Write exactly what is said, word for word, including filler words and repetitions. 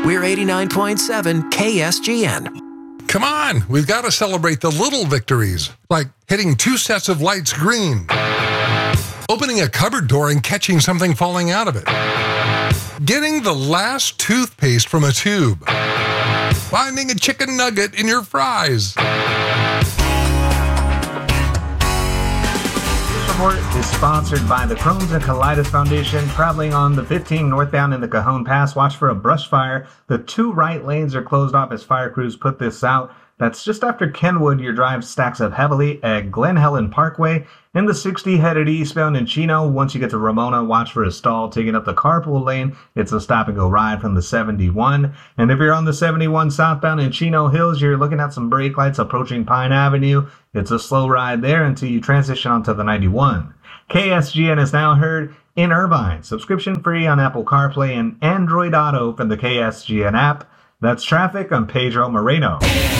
We're eighty-nine point seven K S G N. Come on, we've got to celebrate the little victories, like hitting two sets of lights green, opening a cupboard door and catching something falling out of it, getting the last toothpaste from a tube, finding a chicken nugget in your fries. This report is sponsored by the Crohn's and Colitis Foundation. Traveling on the fifteen northbound in the Cajon Pass, watch for a brush fire. The two right lanes are closed off as fire crews put this out. That's just after Kenwood. Your drive stacks up heavily at Glen Helen Parkway. In the sixty headed eastbound in Chino, once you get to Ramona, watch for a stall taking up the carpool lane. It's a stop-and-go ride from the seventy-one. And if you're on the seventy-one southbound in Chino Hills, you're looking at some brake lights approaching Pine Avenue. It's a slow ride there until you transition onto the ninety-one. K S G N is now heard in Irvine. Subscription free on Apple CarPlay and Android Auto from the K S G N app. That's traffic. I'm Pedro Moreno.